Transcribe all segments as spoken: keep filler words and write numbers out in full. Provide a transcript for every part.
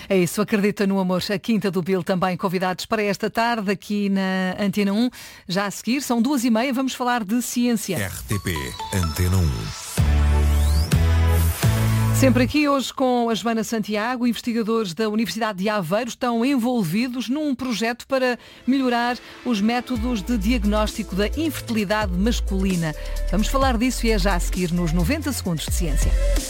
É isso, acredita no amor. A Quinta do Bil também convidados para esta tarde aqui na Antena um. Já a seguir, são duas e meia, vamos falar de ciência. R T P Antena um. Sempre aqui hoje com a Joana Santiago, investigadores da Universidade de Aveiro estão envolvidos num projeto para melhorar os métodos de diagnóstico da infertilidade masculina. Vamos falar disso e é já a seguir nos noventa segundos de ciência.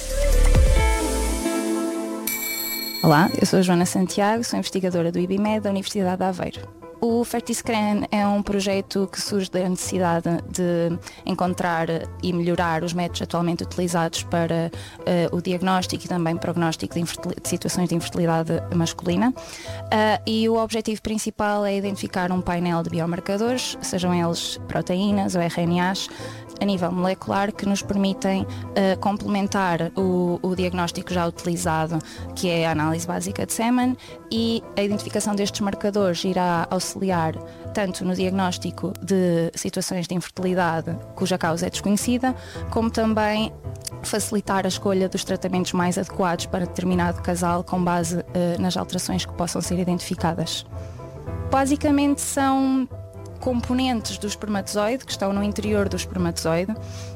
Olá, eu sou a Joana Santiago, sou investigadora do IBIMED da Universidade de Aveiro. O Fertiscran é um projeto que surge da necessidade de encontrar e melhorar os métodos atualmente utilizados para uh, o diagnóstico e também prognóstico de, de situações de infertilidade masculina. Uh, e o objetivo principal é identificar um painel de biomarcadores, sejam eles proteínas ou R N As, a nível molecular, que nos permitem uh, complementar o, o diagnóstico já utilizado, que é a análise básica de sêmen, e a identificação destes marcadores irá auxiliar tanto no diagnóstico de situações de infertilidade cuja causa é desconhecida, como também facilitar a escolha dos tratamentos mais adequados para determinado casal com base uh, nas alterações que possam ser identificadas. Basicamente são componentes do espermatozoide que estão no interior do espermatozoide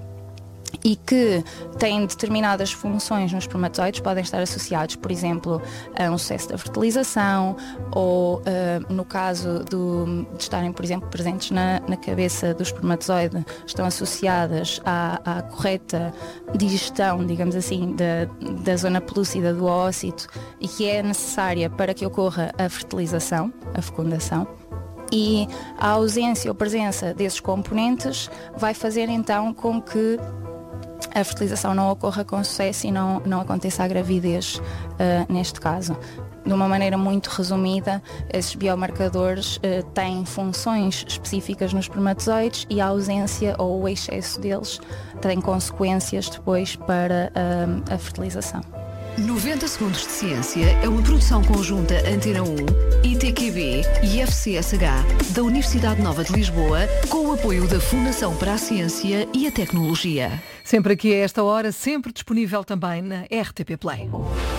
e que têm determinadas funções nos espermatozoides, podem estar associados, por exemplo, a um sucesso da fertilização ou, uh, no caso do, de estarem, por exemplo, presentes na, na cabeça do espermatozoide, estão associadas à, à correta digestão, digamos assim, da, da zona pelúcida do oócito e que é necessária para que ocorra a fertilização, a fecundação. E a ausência ou presença desses componentes vai fazer então com que a fertilização não ocorra com sucesso e não, não aconteça a gravidez uh, neste caso. De uma maneira muito resumida, esses biomarcadores uh, têm funções específicas nos espermatozoides e a ausência ou o excesso deles tem consequências depois para uh, a fertilização. noventa segundos de ciência é uma produção conjunta Antena um, I T Q B e F C S H da Universidade Nova de Lisboa, com o apoio da Fundação para a Ciência e a Tecnologia. Sempre aqui a esta hora, sempre disponível também na R T P Play.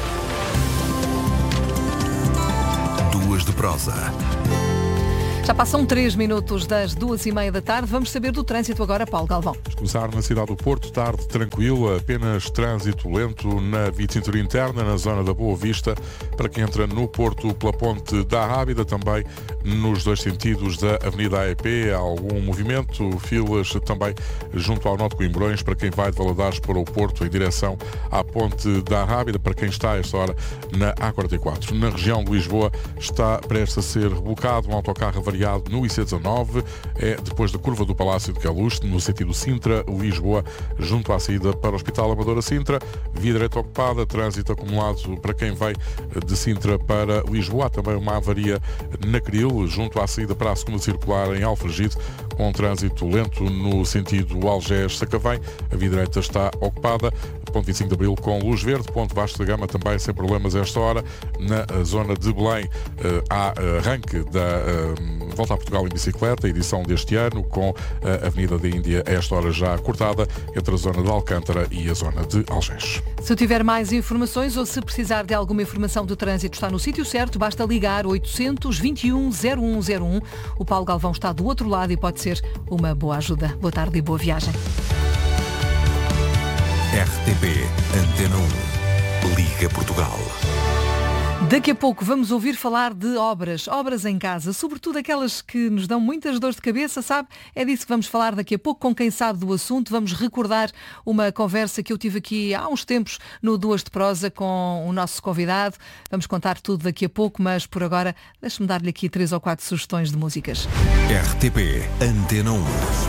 Duas de prosa. Já passam três minutos das duas e meia da tarde. Vamos saber do trânsito agora, Paulo Galvão. Vamos começar na cidade do Porto, tarde tranquila, apenas trânsito lento na via de cintura interna, na zona da Boa Vista, para quem entra no Porto pela ponte da Rábida, também nos dois sentidos da Avenida A E P, há algum movimento, filas também junto ao Nó de Coimbrões, para quem vai de Valadares para o Porto, em direção à ponte da Rábida, para quem está a esta hora na A quarenta e quatro. Na região de Lisboa está prestes a ser rebocado um autocarro avariado no I C dezanove, é depois da curva do Palácio de Caluste, no sentido Sintra-Lisboa, junto à saída para o Hospital Amadora Sintra, via direita ocupada, trânsito acumulado para quem vai de Sintra para Lisboa. Há também uma avaria na Cril, junto à saída para a segunda circular em Alfragide, com trânsito lento no sentido Algés-Sacavém, a via direita está ocupada. Ponto vinte e cinco de Abril com luz verde, ponto Vasco da Gama também sem problemas a esta hora. Na zona de Belém há arranque da Volta a Portugal em bicicleta, edição deste ano, com a Avenida da Índia a esta hora já cortada entre a zona de Alcântara e a zona de Algés. Se tiver mais informações ou se precisar de alguma informação do trânsito, está no sítio certo, basta ligar oitocentos, vinte e um, zero um zero um. O Paulo Galvão está do outro lado e pode ser uma boa ajuda. Boa tarde e boa viagem. R T P Antena um. Liga Portugal. Daqui a pouco vamos ouvir falar de obras, obras em casa, sobretudo aquelas que nos dão muitas dores de cabeça, sabe? É disso que vamos falar daqui a pouco com quem sabe do assunto. Vamos recordar uma conversa que eu tive aqui há uns tempos no Duas de Prosa com o nosso convidado. Vamos contar tudo daqui a pouco, mas por agora deixe-me dar-lhe aqui três ou quatro sugestões de músicas. R T P Antena um.